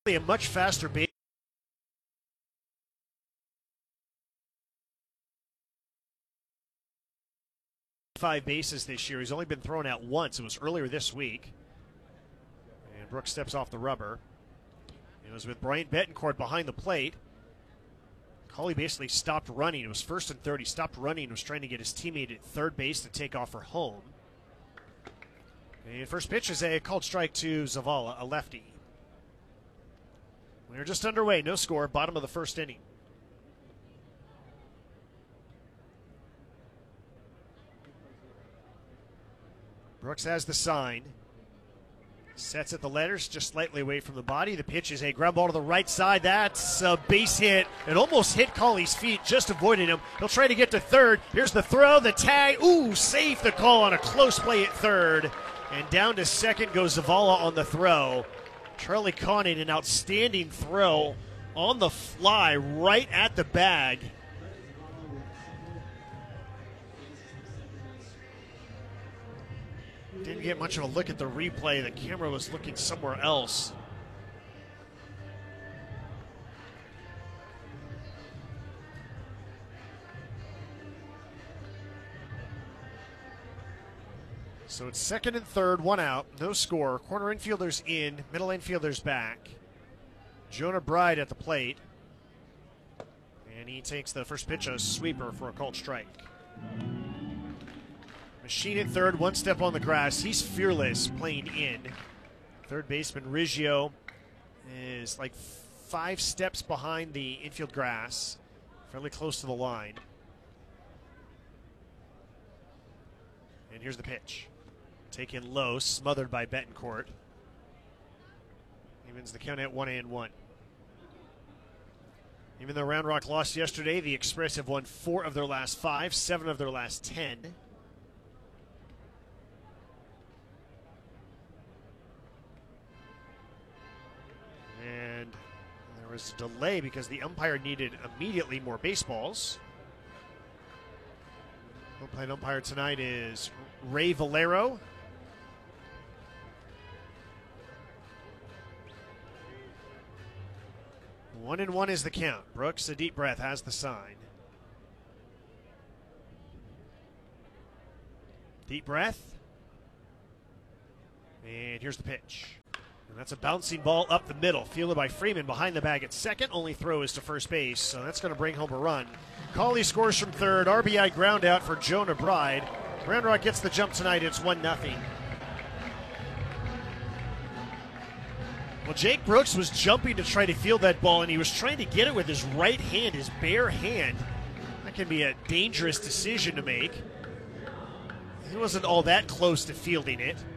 A much faster base. 5 bases this year. He's only been thrown out once. It was earlier this week. And Brooks steps off the rubber. It was with Bryant Betancourt behind the plate. Cawley basically stopped running. It was 1st and 3rd. He stopped running and was trying to get his teammate at third base to take off for home. And first pitch is a called strike to Zavala, a lefty. We're just underway. No score. Bottom of the first inning. Brooks has the sign. Sets at the letters, just slightly away from the body. The pitch is a ground ball to the right side. That's a base hit. It almost hit Cawley's feet, just avoided him. He'll try to get to third. Here's the throw, the tag. Ooh, safe the call on a close play at third. And down to second goes Zavala on the throw. Charlie Conning, an outstanding throw on the fly right at the bag. Didn't get much of a look at the replay. The camera was looking somewhere else. So it's second and third, one out, no score. Corner infielders in, middle infielders back. Jonah Bride at the plate. And he takes the first pitch, a sweeper for a called strike. Machine at third, one step on the grass. He's fearless playing in. Third baseman Riggio is like 5 steps behind the infield grass, fairly close to the line. And here's the pitch. Taken low, smothered by Betancourt. Evens the count at 1-1. Even though Round Rock lost yesterday, the Express have won 4 of their last 5, 7 of their last 10. And there was a delay because the umpire needed immediately more baseballs. Home-plate umpire tonight is Ray Valero. One and one is the count. Brooks, a deep breath, has the sign. Deep breath. And here's the pitch. And that's a bouncing ball up the middle, fielded by Freeman behind the bag at second. Only throw is to first base, so that's going to bring home a run. Cawley scores from third. RBI ground out for Jonah Bride. Round Rock gets the jump tonight. It's 1-0. Well, Jake Brooks was jumping to try to field that ball, and he was trying to get it with his right hand, his bare hand. That can be a dangerous decision to make. He wasn't all that close to fielding it.